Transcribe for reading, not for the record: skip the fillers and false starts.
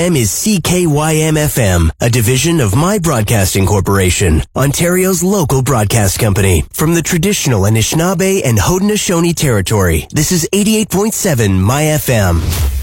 is CKYM-FM, a division of My Broadcasting Corporation, Ontario's local broadcast company. From the traditional Anishinaabe and Haudenosaunee territory, this is 88.7 My FM.